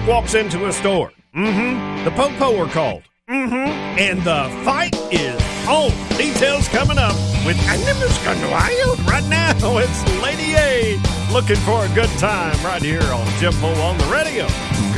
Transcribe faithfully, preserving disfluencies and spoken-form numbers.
walks into a store. Mm-hmm. The Po-Po are called. Mm-hmm. And the fight is on. Details coming up with Animus Wild. Right now, it's Lady A looking for a good time right here on Jimbo on the radio.